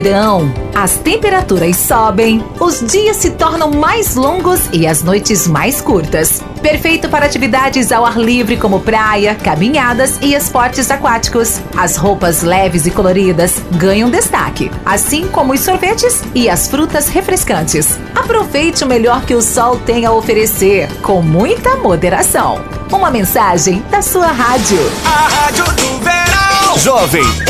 Verão, as temperaturas sobem, os dias se tornam mais longos e as noites mais curtas. Perfeito para atividades ao ar livre como praia, caminhadas e esportes aquáticos. As roupas leves e coloridas ganham destaque, assim como os sorvetes e as frutas refrescantes. Aproveite o melhor que o sol tem a oferecer, com muita moderação. Uma mensagem da sua rádio. A Rádio do Verão. Jovem